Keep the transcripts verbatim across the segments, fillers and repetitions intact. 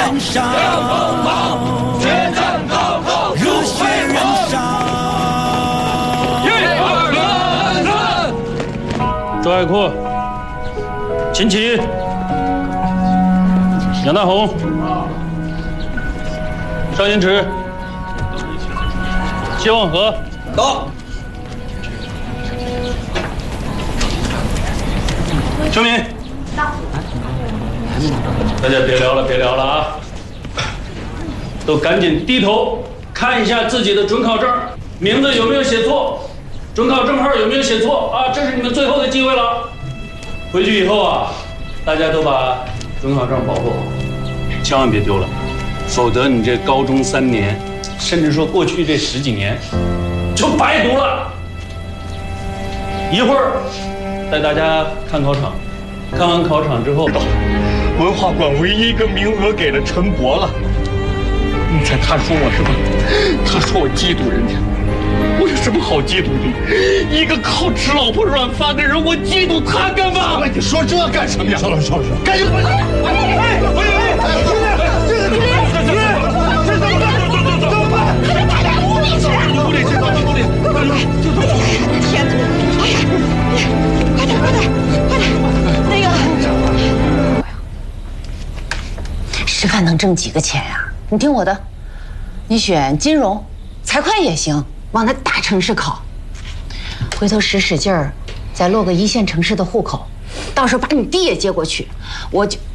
燃烧， 风暴，决战高考， 热血燃烧。 一二三， 周海库、秦琪、杨大红、邵星驰、谢望和， 到。 秋明，到。大家别聊了，别聊了啊！都赶紧低头看一下自己的准考证，名字有没有写错，准考证号有没有写错啊？这是你们最后的机会了。回去以后啊，大家都把准考证保护好，千万别丢了，否则你这高中三年，甚至说过去这十几年，就白读了。一会儿带大家看考场，看完考场之后， 文化馆唯一一个名额给了陈博了。你猜他说我什么？他说我嫉妒人家。我有什么好嫉妒的？一个靠吃老婆软饭的人，我嫉妒他干嘛？你说这干什么呀？少了少了，赶紧回来！哎哎哎！这个这个这个这怎么办？怎么办？快点屋里去！屋里去，到屋里，快点！就到屋里！天哪！哎呀，快点快点快点！那个， 师范能挣几个钱呀？你听我的，你选金融、财会也行。往那大城市考，回头使使劲儿，再落个一线城市的户口，到时候把你弟也接过去，我就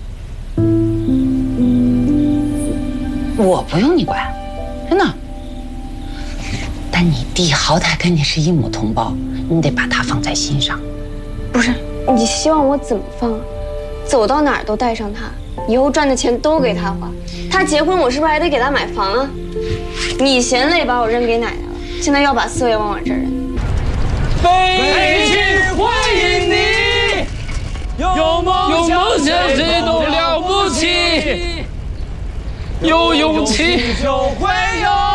我不用你管，真的。但你弟好歹跟你是一母同胞，你得把他放在心上。 不是，你希望我怎么放啊？走到哪儿都带上他，以后赚的钱都给他花。他结婚，我是不是还得给他买房啊？你嫌累，把我扔给奶奶了。现在要把思维往我这儿扔。 北京欢迎你，有梦想谁都了不起，有勇气就会有。